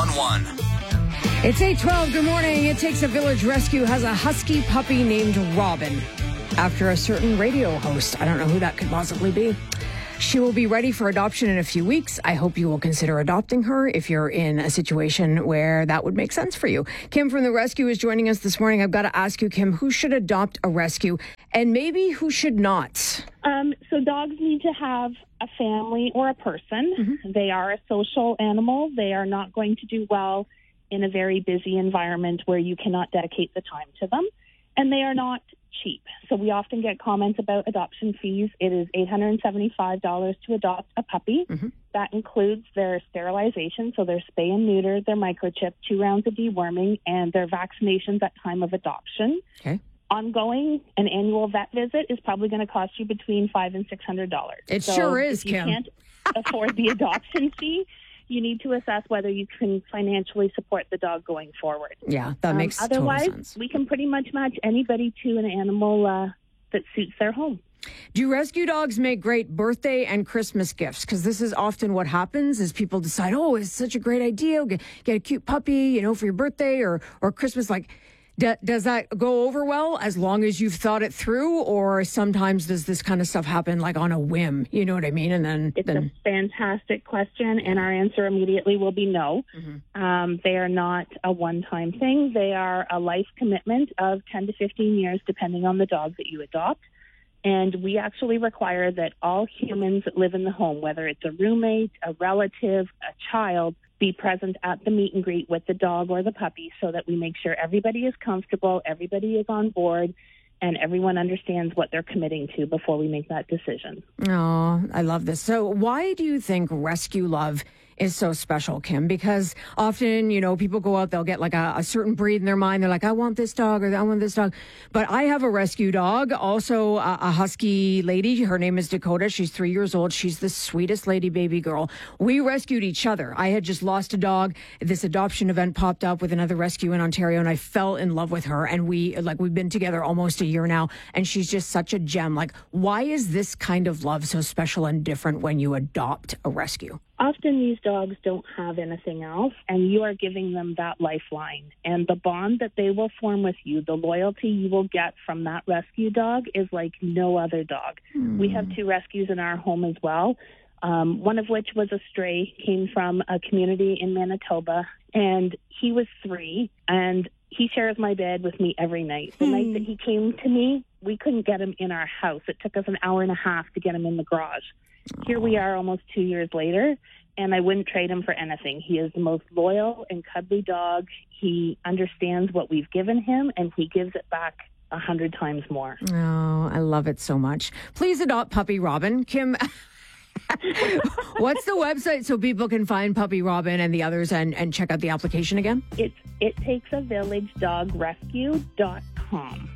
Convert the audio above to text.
911. It's 8:12. Good morning. It Takes a Village Rescue has a husky puppy named Robin after a certain radio host. I don't know who that could possibly be. She will be ready for adoption in a few weeks. I hope you will consider adopting her if you're in a situation where that would make sense for you. Kim from the rescue is joining us this morning. I've got to ask you, Kim, who should adopt a rescue and maybe who should not? So dogs need to have a family or a person. Mm-hmm. They are a social animal. They are not going to do well in a very busy environment where you cannot dedicate the time to them. And they are not cheap. So we often get comments about adoption fees. It is $875 to adopt a puppy. Mm-hmm. That includes their sterilization, so their spay and neuter, their microchip, 2 rounds of deworming, and their vaccinations at time of adoption. Okay. Ongoing, an annual vet visit is probably going to cost you between $500 and $600. It sure is, if you Kim. can't afford the adoption fee, you need to assess whether you can financially support the dog going forward. Yeah, that makes total sense. Otherwise, we can pretty much match anybody to an animal that suits their home. Do rescue dogs make great birthday and Christmas gifts? Because this is often what happens is people decide, oh, it's such a great idea. Get a cute puppy, for your birthday or Christmas. Like, does that go over well as long as you've thought it through? Or sometimes does this kind of stuff happen like on a whim? You know what I mean? And then it's a fantastic question, and our answer immediately will be no. Mm-hmm. They are not a one-time thing. They are a life commitment of 10 to 15 years, depending on the dog that you adopt. And we actually require that all humans that live in the home, whether it's a roommate, a relative, a child, be present at the meet and greet with the dog or the puppy so that we make sure everybody is comfortable, everybody is on board, and everyone understands what they're committing to before we make that decision. Oh, I love this. So why do you think rescue love is so special, Kim? Because often, people go out, they'll get like a certain breed in their mind. They're like, I want this dog or I want this dog. But I have a rescue dog, also a husky lady. Her name is Dakota. She's 3 years old. She's the sweetest lady baby girl. We rescued each other. I had just lost a dog. This adoption event popped up with another rescue in Ontario, and I fell in love with her. And we've been together almost a year now, and she's just such a gem. Like, why is this kind of love so special and different when you adopt a rescue? Often these dogs don't have anything else, and you are giving them that lifeline. And the bond that they will form with you, the loyalty you will get from that rescue dog is like no other dog. We have 2 rescues in our home as well, one of which was a stray, came from a community in Manitoba, and he was 3, and he shares my bed with me every night. The night that he came to me, we couldn't get him in our house. It took us an hour and a half to get him in the garage. Here we are almost 2 years later, and I wouldn't trade him for anything. He is the most loyal and cuddly dog. He understands what we've given him, and he gives it back 100 times more. Oh, I love it so much. Please adopt Puppy Robin. Kim, what's the website so people can find Puppy Robin and the others and check out the application again? It takes a village dog rescue.com.